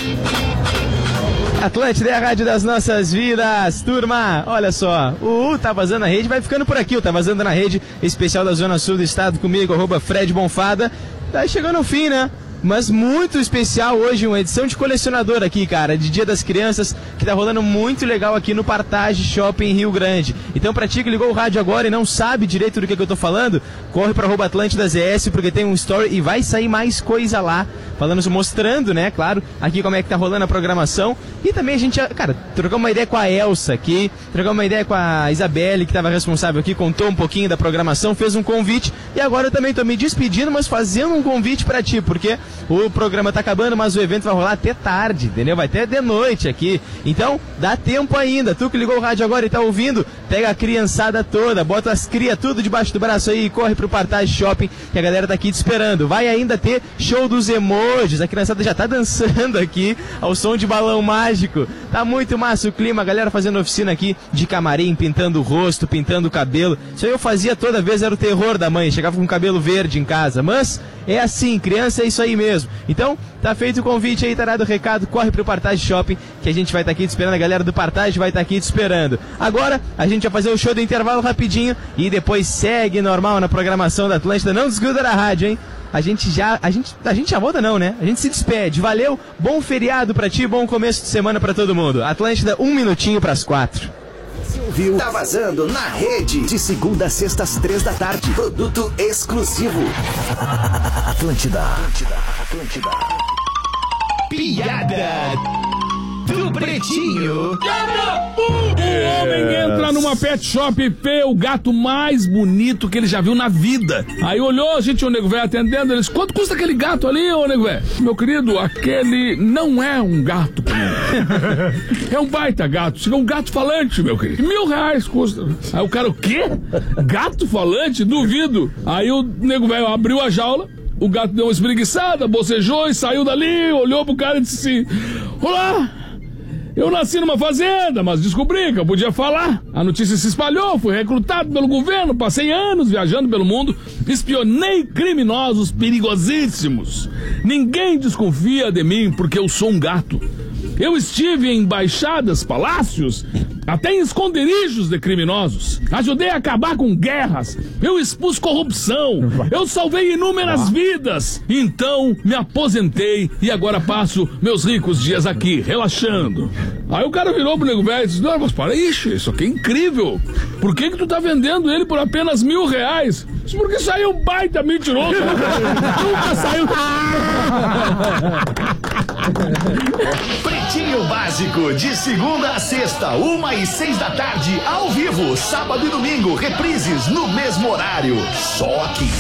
Atlântida é a rádio das nossas vidas. Turma, olha só, o Tá Vazando na Rede vai ficando por aqui. O Tá Vazando na Rede, especial da Zona Sul do Estado, comigo, @Fred Bonfada. Tá chegando ao fim, né? Mas muito especial hoje, uma edição de colecionador aqui, cara, de Dia das Crianças, que tá rolando muito legal aqui no Partage Shopping em Rio Grande. Então, pra ti que ligou o rádio agora e não sabe direito do que eu tô falando, corre pra @AtlântidaZS, porque tem um story e vai sair mais coisa lá, mostrando, né, claro, aqui como é que tá rolando a programação. E também a gente, cara, trocamos uma ideia com a Elsa aqui, trocamos uma ideia com a Isabelle, que tava responsável aqui, contou um pouquinho da programação, fez um convite, e agora eu também tô me despedindo, mas fazendo um convite pra ti, porque o programa tá acabando, mas o evento vai rolar até tarde, entendeu? Vai até de noite aqui. Então, dá tempo ainda. Tu que ligou o rádio agora e tá ouvindo, pega a criançada toda, bota as cria tudo debaixo do braço aí e corre pro Partage Shopping, que a galera tá aqui te esperando. Vai ainda ter show dos emojis, a criançada já tá dançando aqui ao som de balão mágico. Tá muito massa o clima, a galera fazendo oficina aqui de camarim, pintando o rosto, pintando o cabelo. Isso aí eu fazia toda vez, era o terror da mãe, chegava com o cabelo verde em casa. Mas é assim, criança é isso aí mesmo. Então, tá feito o convite aí, tá dado o recado, corre pro Partage Shopping, que a gente vai estar aqui te esperando, a galera do Partage vai estar aqui te esperando. Agora, a gente vai fazer o show do intervalo rapidinho e depois segue normal na programação da Atlântida. Não desgruda da rádio, hein? A gente já volta não, né? A gente se despede. Valeu, bom feriado pra ti, bom começo de semana pra todo mundo. Atlântida, 1 minutinho pras 4. Você ouviu? Tá Vazando na Rede. De segunda a sexta às 3 da tarde. Produto exclusivo. Atlântida. Piada do Pretinho. O homem entra numa pet shop e vê o gato mais bonito que ele já viu na vida. Aí olhou, o nego velho atendendo, ele disse: quanto custa aquele gato ali, ô nego velho? Meu querido, aquele não é um gato comum. É um baita gato, é um gato falante, meu querido. R$1.000 custa. Aí o cara, o quê? Gato falante? Duvido. Aí o nego velho abriu a jaula, o gato deu uma espreguiçada, bocejou e saiu dali, olhou pro cara e disse assim: olá! Eu nasci numa fazenda, mas descobri que eu podia falar. A notícia se espalhou, fui recrutado pelo governo, passei anos viajando pelo mundo, espionei criminosos perigosíssimos. Ninguém desconfia de mim porque eu sou um gato. Eu estive em embaixadas, palácios, até em esconderijos de criminosos. Ajudei a acabar com guerras. Eu expus corrupção. Eu salvei inúmeras vidas. Então me aposentei e agora passo meus ricos dias aqui, relaxando. Aí o cara virou pro nego velho e disse: não, mas para, isso aqui é incrível. Por que tu tá vendendo ele por apenas R$1.000? Isso porque saiu um baita mentiroso. Nunca saiu. Pretinho Básico, de segunda a sexta, 1h06 da tarde, ao vivo, sábado e domingo, reprises no mesmo horário. Só aqui